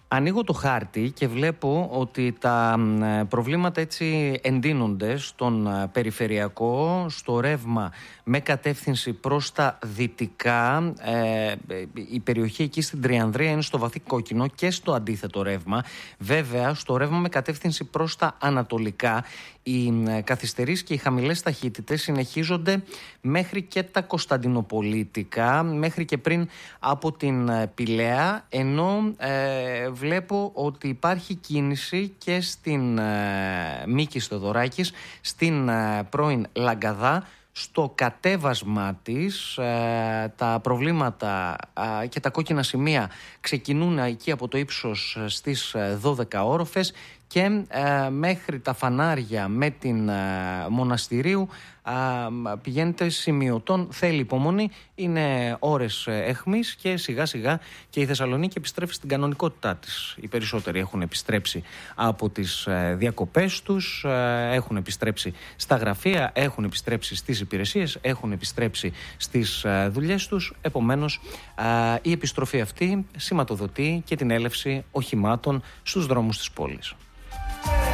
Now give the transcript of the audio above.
Ανοίγω το χάρτη και βλέπω ότι τα προβλήματα έτσι εντείνονται στον περιφερειακό, στο ρεύμα με κατεύθυνση προς τα δυτικά. Η περιοχή εκεί στην Τριανδρία είναι στο βαθύ κόκκινο και στο αντίθετο ρεύμα. Βέβαια, στο ρεύμα με κατεύθυνση προς τα ανατολικά, οι καθυστερήσεις και οι χαμηλές ταχύτητες συνεχίζονται μέχρι και τα Κωνσταντινοπολίτικα, μέχρι και πριν από την Πηλαία, ενώ βλέπω ότι υπάρχει κίνηση και στην Μίκης Θεοδωράκης, στην πρώην Λαγκαδά. Στο κατέβασμα της τα προβλήματα και τα κόκκινα σημεία ξεκινούν εκεί από το ύψος στις 12 όροφες και μέχρι τα φανάρια με την Μοναστηρίου πηγαίνετε σημειωτών. Θέλει υπομονή, είναι ώρες αιχμής και σιγά σιγά και η Θεσσαλονίκη επιστρέφει στην κανονικότητά της. Οι περισσότεροι έχουν επιστρέψει από τις διακοπές τους, έχουν επιστρέψει στα γραφεία, έχουν επιστρέψει στις υπηρεσίες, έχουν επιστρέψει στις δουλειές τους. Επομένως, η επιστροφή αυτή σηματοδοτεί και την έλευση οχημάτων στους δρόμους της πόλης.